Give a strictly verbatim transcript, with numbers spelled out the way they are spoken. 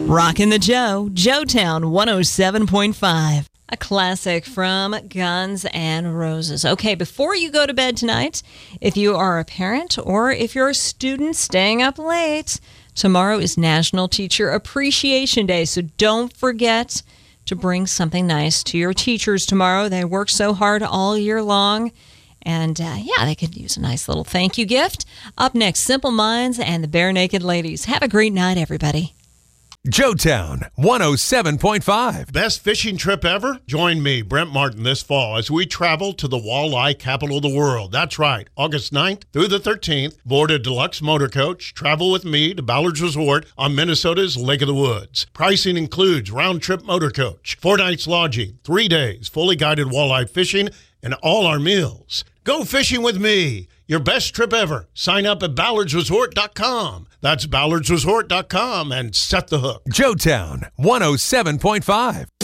Rockin' the Joe, Joetown one oh seven point five. A classic from Guns N' Roses. Okay, before you go to bed tonight, if you are a parent or if you're a student staying up late, tomorrow is National Teacher Appreciation Day, so don't forget to bring something nice to your teachers tomorrow. They work so hard all year long, and uh, yeah, they could use a nice little thank you gift. Up next, Simple Minds and the Bare Naked Ladies. Have a great night, everybody. Joetown one oh seven point five. Best fishing trip ever? Join me, Brent Martin, this fall as we travel to the walleye capital of the world. That's right, August ninth through the thirteenth. Board a deluxe motor coach. Travel with me to Ballard's Resort on Minnesota's Lake of the Woods. Pricing includes round-trip motor coach, four nights lodging, three days, fully guided walleye fishing, and all our meals. Go fishing with me. Your best trip ever. Sign up at ballards resort dot com. That's ballards resort dot com and set the hook. Joetown one oh seven point five.